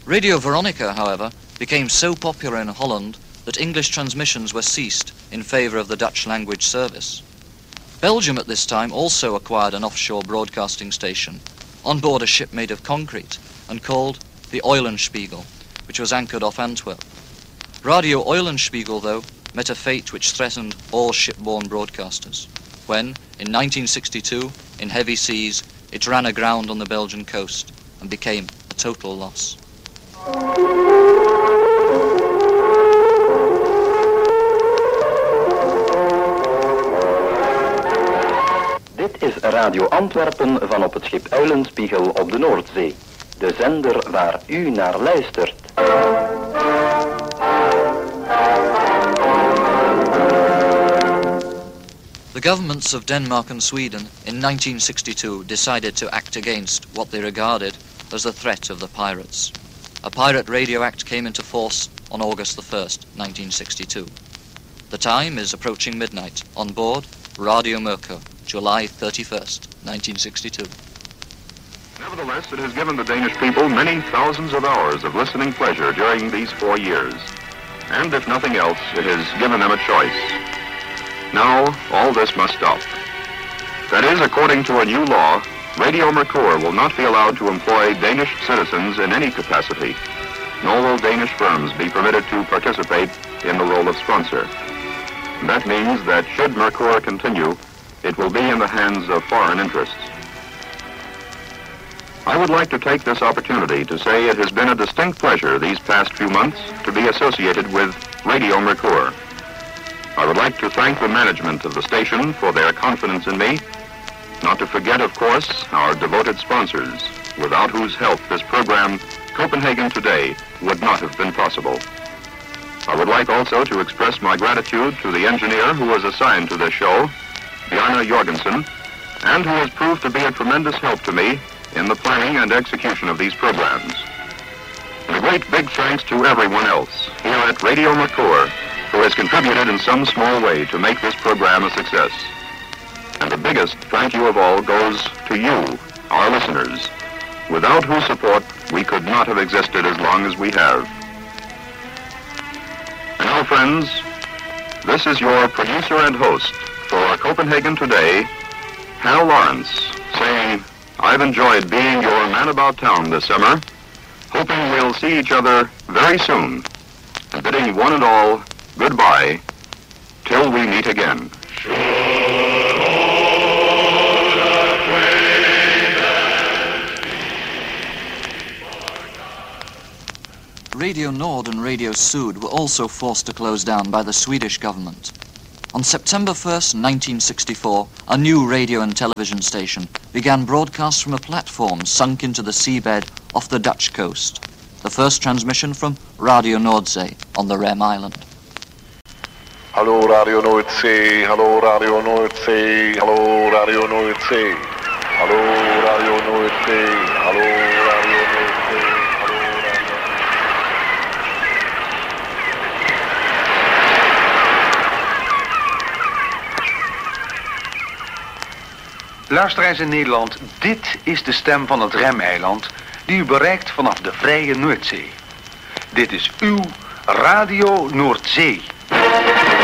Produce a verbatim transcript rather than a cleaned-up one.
Radio Veronica, however, became so popular in Holland that English transmissions were ceased in favour of the Dutch language service. Belgium at this time also acquired an offshore broadcasting station on board a ship made of concrete and called the Eulenspiegel, which was anchored off Antwerp. Radio Eulenspiegel, though, met a fate which threatened all shipborne broadcasters, when, in nineteen sixty-two, in heavy seas, it ran aground on the Belgian coast and became a total loss. Dit is Radio Antwerpen van op het schip Eulenspiegel op de Noordzee. De zender waar u naar luistert. The governments of Denmark and Sweden in nineteen sixty-two decided to act against what they regarded as the threat of the pirates. A Pirate Radio Act came into force on August the first, nineteen sixty-two. The time is approaching midnight on board Radio Mirko, July thirty-first, nineteen sixty-two. Nevertheless, it has given the Danish people many thousands of hours of listening pleasure during these four years. And if nothing else, it has given them a choice. Now, all this must stop. That is, according to a new law, Radio Mercure will not be allowed to employ Danish citizens in any capacity, nor will Danish firms be permitted to participate in the role of sponsor. That means that should Mercure continue, it will be in the hands of foreign interests. I would like to take this opportunity to say it has been a distinct pleasure these past few months to be associated with Radio Mercure. I would like to thank the management of the station for their confidence in me, not to forget, of course, our devoted sponsors, without whose help this program, Copenhagen Today, would not have been possible. I would like also to express my gratitude to the engineer who was assigned to this show, Bjarne Jorgensen, and who has proved to be a tremendous help to me in the planning and execution of these programs. And a great big thanks to everyone else here at Radio Mercure who has contributed in some small way to make this program a success. And the biggest thank you of all goes to you, our listeners, without whose support we could not have existed as long as we have. And now, friends, this is your producer and host for Copenhagen Today, Hal Lawrence, saying, I've enjoyed being your man about town this summer, hoping we'll see each other very soon, and bidding one and all goodbye till we meet again. Radio Nord and Radio Sud were also forced to close down by the Swedish government. On September first, nineteen sixty-four, a new radio and television station began broadcasts from a platform sunk into the seabed off the Dutch coast. The first transmission from Radio Noordzee on the Rem Island. Hallo Radio Noordzee, hallo Radio Noordzee, hallo Radio Noordzee, hallo Radio Noordzee, hallo Radio Noordzee. Luisteraars in Nederland, dit is de stem van het Remeiland die u bereikt vanaf de vrije Noordzee. Dit is uw Radio Noordzee.